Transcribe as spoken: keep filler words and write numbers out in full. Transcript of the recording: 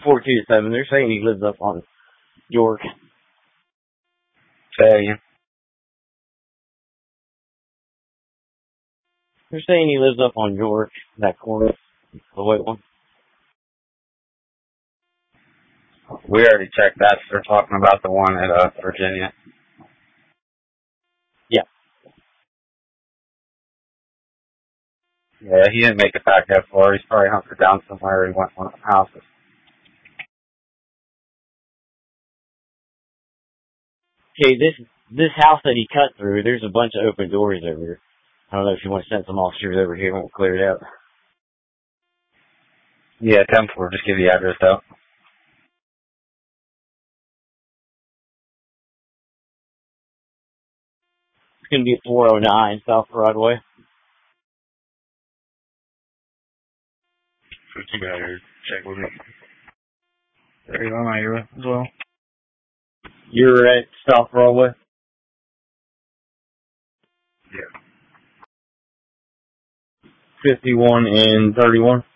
four two seven. They're saying he lives up on York. Say again. They're saying he lives up on York, that corner, the white one. We already checked that. They're talking about the one at uh, Virginia. Yeah. Yeah, he didn't make it back that far. He's probably hunkered down somewhere. He went to one of the houses. Okay, this this house that he cut through, there's a bunch of open doors over here. I don't know if you want to send some officers over here and we'll clear it out. Yeah, ten four. Just give the address out. It's going to be four oh nine South Broadway. You better check with me. There you go, my area as well. You're at South Broadway? Yeah. fifty-one and thirty-one?